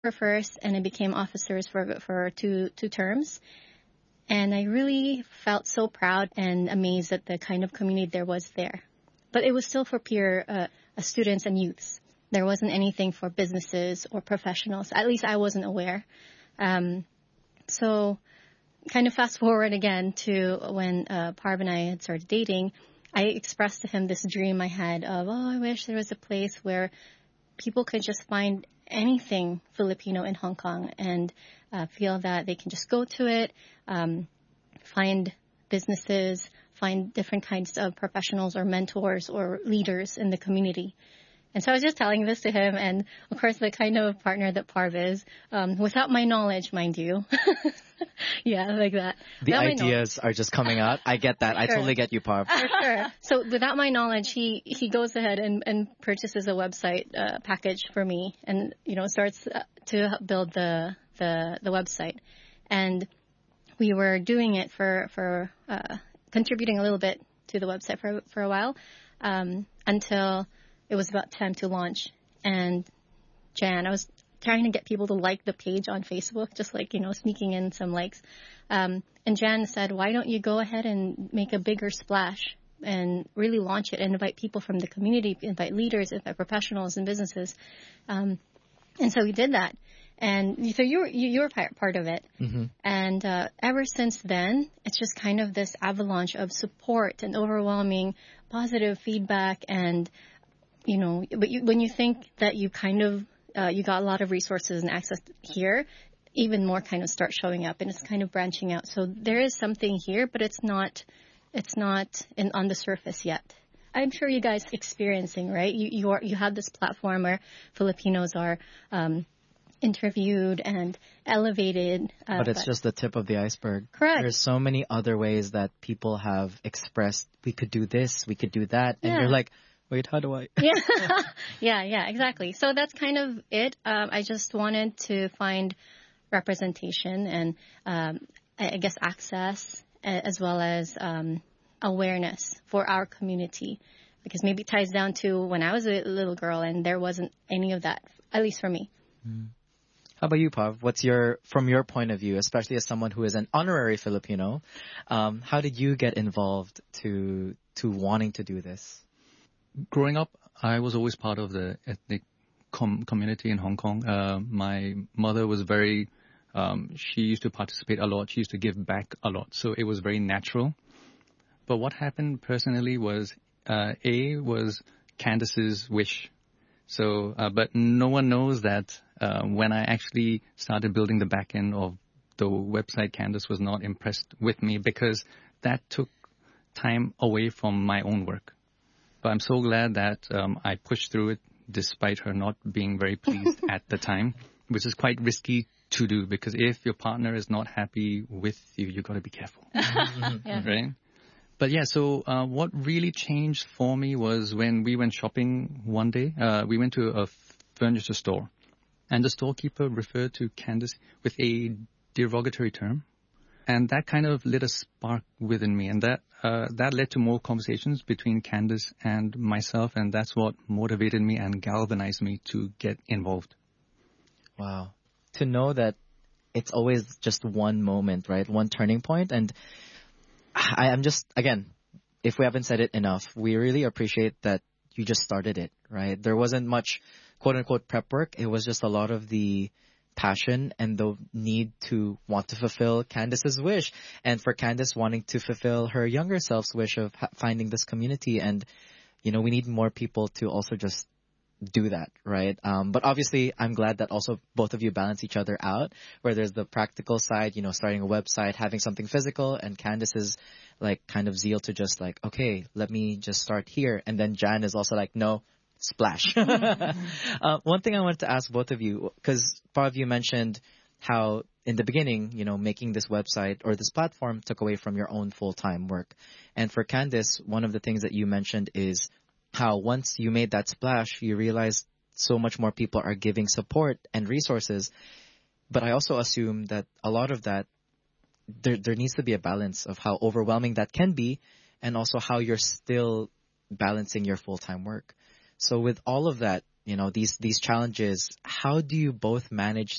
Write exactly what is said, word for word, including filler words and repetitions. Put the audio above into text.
for first, and I became officers for for two two terms. And I really felt so proud and amazed at the kind of community there was there. But it was still for peer uh, uh, students and youths. There wasn't anything for businesses or professionals. At least I wasn't aware. Um, so kind of fast forward again to when uh, Parv and I had started dating, I expressed to him this dream I had of, oh, I wish there was a place where people could just find anything Filipino in Hong Kong and uh, feel that they can just go to it, um, find businesses, find different kinds of professionals or mentors or leaders in the community. And so I was just telling this to him, and of course the kind of partner that Parv is, um, without my knowledge, mind you. Yeah, like that. The without ideas are just coming out. I get that. I Sure. totally get you, Parv. For sure. So without my knowledge, he, he goes ahead and, and purchases a website uh, package for me, and you know starts uh, to build the the the website. And we were doing it for for uh, contributing a little bit to the website for for a while um, until it was about time to launch. And Jan, I was trying to get people to like the page on Facebook, just like, you know, sneaking in some likes. Um, and Jan said, why don't you go ahead and make a bigger splash and really launch it and invite people from the community, invite leaders, invite professionals and businesses. Um, and so we did that. And so you were, you, you were part, part of it. Mm-hmm. And uh, ever since then, it's just kind of this avalanche of support and overwhelming positive feedback. And, you know, but you, when you think that you kind of, uh, you got a lot of resources and access here, even more kind of start showing up, and it's kind of branching out. So there is something here, but it's not, it's not in, on the surface yet. I'm sure you guys experiencing, right? You you are you have this platform where Filipinos are um, interviewed and elevated. Uh, but it's but, just the tip of the iceberg. Correct. There's so many other ways that people have expressed, we could do this, we could do that, and yeah. you're like, wait, how do I? yeah, yeah, yeah, exactly. So that's kind of it. Um, I just wanted to find representation and um, I guess access as well as um, awareness for our community, because maybe it ties down to when I was a little girl and there wasn't any of that, at least for me. Mm. How about you, Parv? What's your, from your point of view, especially as someone who is an honorary Filipino, um, how did you get involved to to wanting to do this? Growing up, I was always part of the ethnic com- community in Hong Kong. Uh, my mother was very, um, she used to participate a lot. She used to give back a lot. So it was very natural. But what happened personally was, uh, A was Candace's wish. So, uh, but no one knows that uh, when I actually started building the back end of the website, Candace was not impressed with me because that took time away from my own work. But I'm so glad that um, I pushed through it despite her not being very pleased at the time, which is quite risky to do because if your partner is not happy with you, you got to be careful. Yeah. Right? But yeah, so uh, what really changed for me was when we went shopping one day. Uh, we went to a furniture store, and the storekeeper referred to Candace with a derogatory term. And that kind of lit a spark within me, and that uh, that led to more conversations between Candace and myself, and that's what motivated me and galvanized me to get involved. Wow. To know that it's always just one moment, right? One turning point. And I, I'm just, again, if we haven't said it enough, we really appreciate that you just started it, right? There wasn't much quote-unquote prep work. It was just a lot of the passion and the need to want to fulfill Candace's wish, and for Candace wanting to fulfill her younger self's wish of ha- finding this community. And, you know, we need more people to also just do that, right? Um, but obviously, I'm glad that also both of you balance each other out, where there's the practical side, you know, starting a website, having something physical, and Candace's like kind of zeal to just like, okay, let me just start here. And then Jan is also like, no, splash. uh, one thing I wanted to ask both of you, because Parv, you mentioned how in the beginning, you know, making this website or this platform took away from your own full-time work. And for Candace, one of the things that you mentioned is how once you made that splash, you realized so much more people are giving support and resources. But I also assume that a lot of that, there there needs to be a balance of how overwhelming that can be and also how you're still balancing your full-time work. So with all of that, you know, these these challenges, how do you both manage